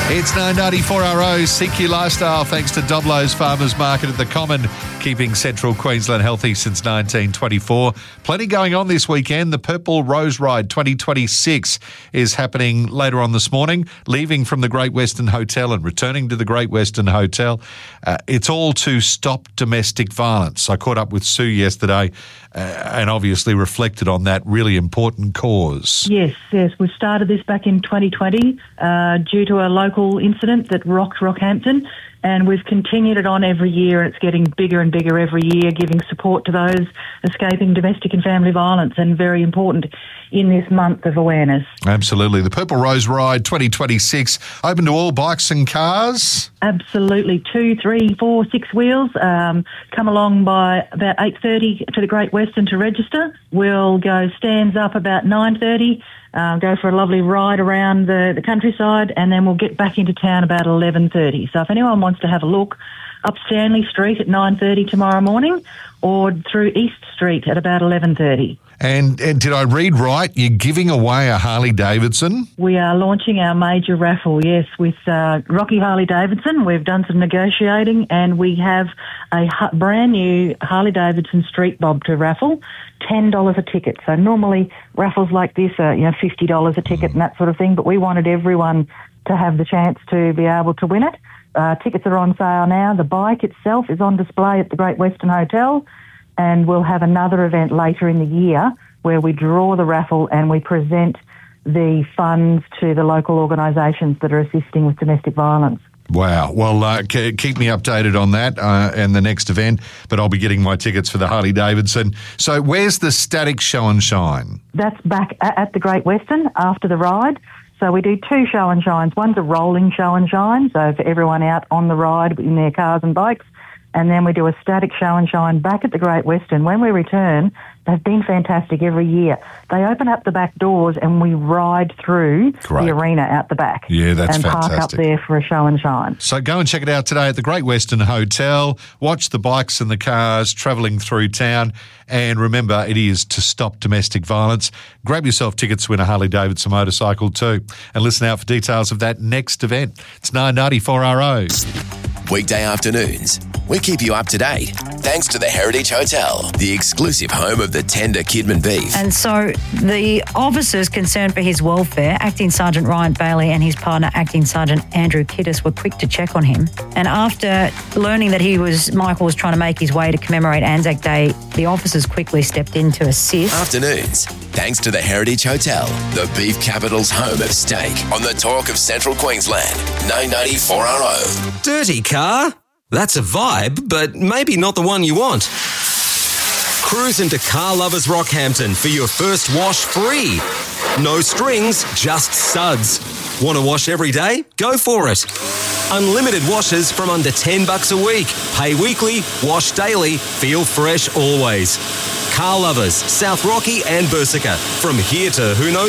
It's 994RO, CQ Lifestyle, thanks to Doblo's Farmers Market at the Common, keeping central Queensland healthy since 1924. Plenty going on this weekend. The Purple Rose Ride 2026 is happening later on this morning, leaving from the Great Western Hotel and returning to the Great Western Hotel. It's all to stop domestic violence. I caught up with Sue yesterday and obviously reflected on that really important cause. Yes. We started this back in 2020 due to a local incident that rocked Rockhampton, and we've continued it on every year, and it's getting bigger and bigger every year, giving support to those escaping domestic and family violence, and very important in this month of awareness. Absolutely. The Purple Rose Ride 2026, open to all bikes and cars? Absolutely. 2, 3, 4, 6 wheels. Come along by about 8:30 to the Great Western to register. We'll go stands up about 9:30. Go for a lovely ride around the countryside, and then we'll get back into town about 11:30. So if anyone wants to have a look, up Stanley Street at 9:30 tomorrow morning, or through East Street at about 11:30. And did I read right? You're giving away a Harley Davidson? We are launching our major raffle, yes, with Rocky Harley Davidson. We've done some negotiating, and we have a brand new Harley Davidson Street Bob to raffle, $10 a ticket. So normally raffles like this are $50 a ticket and that sort of thing, but we wanted everyone to have the chance to be able to win it. Tickets are on sale now. The bike itself is on display at the Great Western Hotel, and we'll have another event later in the year where we draw the raffle and we present the funds to the local organisations that are assisting with domestic violence. Wow. Well, keep me updated on that and the next event, but I'll be getting my tickets for the Harley Davidson. So where's the static show and shine? That's back at the Great Western after the ride. So we do 2 show and shines. One's a rolling show and shine, so for everyone out on the ride in their cars and bikes. And then we do a static show and shine back at the Great Western. When we return, they've been fantastic every year. They open up the back doors and we ride through the arena out the back. Yeah, that's and fantastic. Park up there for a show and shine. So go and check it out today at the Great Western Hotel. Watch the bikes and the cars travelling through town. And remember, it is to stop domestic violence. Grab yourself tickets to win a Harley Davidson motorcycle too. And listen out for details of that next event. It's 994RO. Weekday afternoons, we keep you up to date thanks to the Heritage Hotel, the exclusive home of the tender Kidman beef. And so the officers concerned for his welfare, Acting Sergeant Ryan Bailey and his partner, Acting Sergeant Andrew Kiddis, were quick to check on him. And after learning that Michael was trying to make his way to commemorate Anzac Day, the officers quickly stepped in to assist. Afternoons, thanks to the Heritage Hotel, the beef capital's home of steak, on the talk of Central Queensland, 994RO. Dirty car? That's a vibe, but maybe not the one you want. Cruise into Car Lovers Rockhampton for your first wash free. No strings, just suds. Want to wash every day? Go for it. Unlimited washes from under $10 a week. Pay weekly, wash daily, feel fresh always. Car Lovers, South Rocky and Bursica. From here to who knows